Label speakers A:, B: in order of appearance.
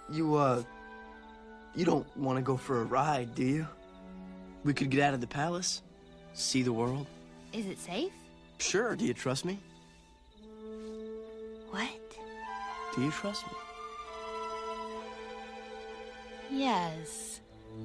A: You don't want to go for a ride, do you? We could get out of the palace, see the world.
B: Is it safe?
A: Sure, do you trust me?
B: What?
A: Do you trust me?
B: Yes.